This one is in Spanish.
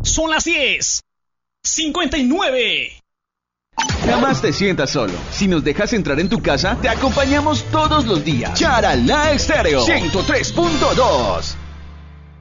Son las 10:59. Jamás te sientas solo. Si nos dejas entrar en tu casa, te acompañamos todos los días. Charalá Estéreo 103.2.